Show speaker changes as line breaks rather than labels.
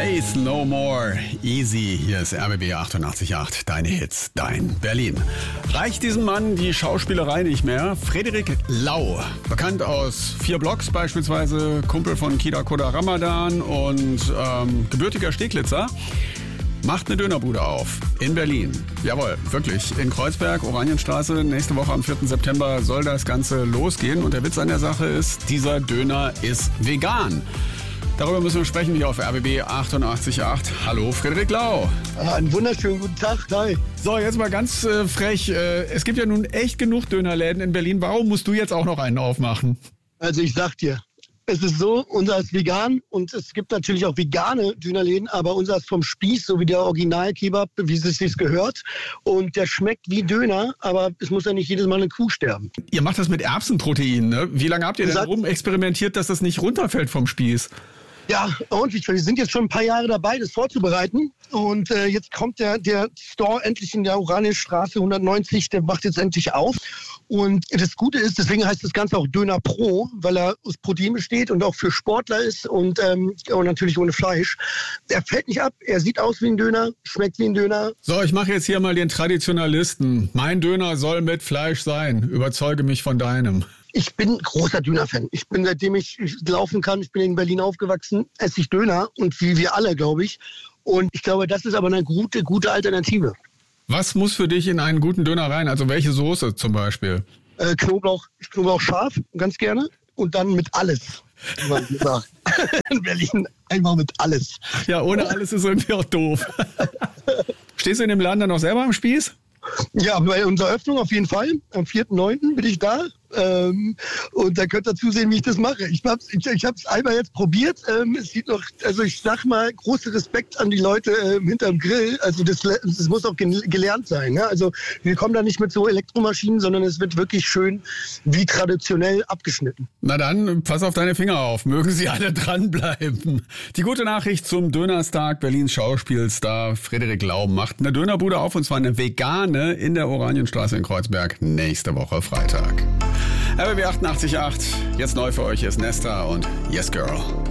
Faith No More, Easy. Hier ist RBB 88.8, deine Hits, dein Berlin. Reicht diesem Mann die Schauspielerei nicht mehr? Frederik Lau, bekannt aus 4 Blocks beispielsweise, Kumpel von Kida Koda Ramadan und gebürtiger Steglitzer, macht eine Dönerbude auf in Berlin. Jawohl, wirklich. In Kreuzberg, Oranienstraße. Nächste Woche am 4. September soll das Ganze losgehen. Und der Witz an der Sache ist, dieser Döner ist vegan. Darüber müssen wir sprechen hier auf RBB 88.8. Hallo, Frederik Lau.
Einen wunderschönen guten Tag. Hi.
So, jetzt mal ganz frech. Es gibt ja nun echt genug Dönerläden in Berlin. Warum musst du jetzt auch noch einen aufmachen?
Also ich sag dir, es ist so, unser ist vegan und es gibt natürlich auch vegane Dönerläden, aber unser ist vom Spieß, so wie der Original-Kebab, wie es sich gehört. Und der schmeckt wie Döner, aber es muss ja nicht jedes Mal eine Kuh sterben.
Ihr macht das mit Erbsenprotein, ne? Wie lange habt ihr denn rumexperimentiert, dass das nicht runterfällt vom Spieß?
Ja, ordentlich. Wir sind jetzt schon ein paar Jahre dabei, das vorzubereiten. Und jetzt kommt der Store endlich in der Oranienstraße 190, der macht jetzt endlich auf. Und das Gute ist, deswegen heißt das Ganze auch Döner Pro, weil er aus Protein besteht und auch für Sportler ist und natürlich ohne Fleisch. Er fällt nicht ab, er sieht aus wie ein Döner, schmeckt wie ein Döner.
So, ich mache jetzt hier mal den Traditionalisten. Mein Döner soll mit Fleisch sein. Überzeuge mich von deinem.
Ich bin großer Döner-Fan. Ich bin, seitdem ich laufen kann, ich bin in Berlin aufgewachsen, esse ich Döner und wie wir alle, glaube ich. Und ich glaube, das ist aber eine gute Alternative.
Was muss für dich in einen guten Döner rein? Also welche Soße zum Beispiel?
Knoblauch scharf, ganz gerne. Und dann mit alles. Wie man sagt. In Berlin einfach mit alles.
Ja, ohne alles ist irgendwie auch doof. Stehst du in dem Laden dann auch selber am Spieß?
Ja, bei unserer Öffnung auf jeden Fall. Am 4.9. bin ich da. Und da könnt ihr zusehen, wie ich das mache. Ich hab's einmal jetzt probiert. Es sieht noch, also ich sag mal, großer Respekt an die Leute hinterm Grill. Also das muss auch gelernt sein. Ne? Also wir kommen da nicht mit so Elektromaschinen, sondern es wird wirklich schön wie traditionell abgeschnitten.
Na dann, pass auf deine Finger auf. Mögen sie alle dranbleiben. Die gute Nachricht zum Dönerstag Berlins Schauspielstar Frederik Lau macht eine Dönerbude auf, und zwar eine vegane in der Oranienstraße in Kreuzberg nächste Woche Freitag. RBB 88.8, jetzt neu für euch ist Nesta und Yes Girl.